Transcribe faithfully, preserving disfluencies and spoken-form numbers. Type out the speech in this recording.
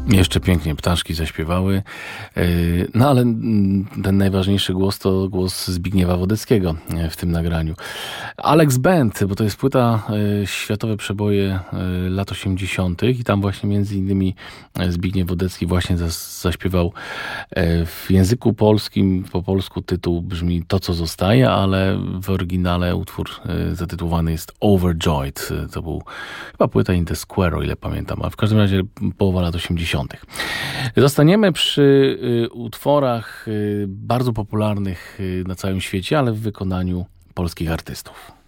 Jeszcze pięknie ptaszki zaśpiewały. No ale ten najważniejszy głos to głos Zbigniewa Wodeckiego w tym nagraniu. Alex Band, bo to jest płyta światowe przeboje lat osiemdziesiątych i tam właśnie między innymi Zbigniew Wodecki właśnie zaśpiewał w języku polskim. Po polsku tytuł brzmi To, co zostaje, ale w oryginale utwór zatytułowany jest Overjoyed. To był chyba płyta In the Square, o ile pamiętam, a w każdym razie połowa lat osiemdziesiątych. Zostaniemy przy utworach bardzo popularnych na całym świecie, ale w wykonaniu polskich artystów.